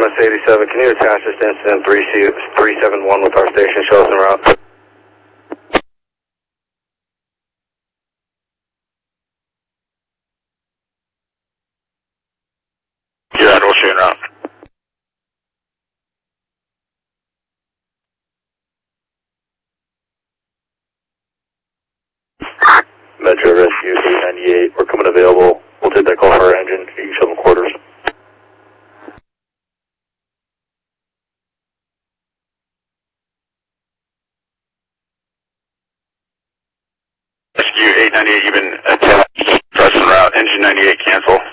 RMS 87, can you attach this to incident 371 with our station shows en route? Yeah, we'll show you en route. Metro Rescue 898, we're coming available. We'll take that call for our engine. You can show them quarters. Rescue 898, you've been attached. Press en route. Engine 98, cancel.